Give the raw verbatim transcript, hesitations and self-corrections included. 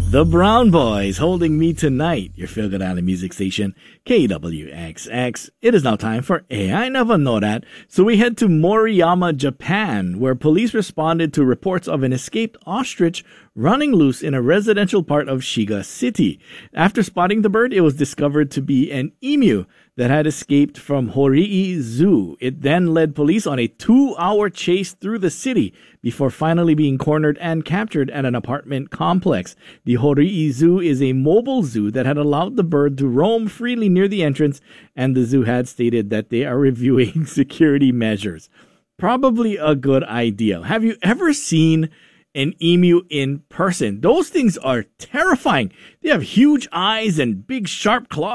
The Brown Boys, Holding Me Tonight, your Feel Good Island music station, K W X X. It is now time for A I Never Know That. So we head to Moriyama, Japan, where police responded to reports of an escaped ostrich running loose in a residential part of Shiga City. After spotting the bird, it was discovered to be an emu that had escaped from Horii Zoo. It then led police on a two-hour chase through the city before finally being cornered and captured at an apartment complex. The Horii Zoo is a mobile zoo that had allowed the bird to roam freely near the entrance, and the zoo had stated that they are reviewing security measures. Probably a good idea. Have you ever seen an emu in person? Those things are terrifying. They have huge eyes and big sharp claws.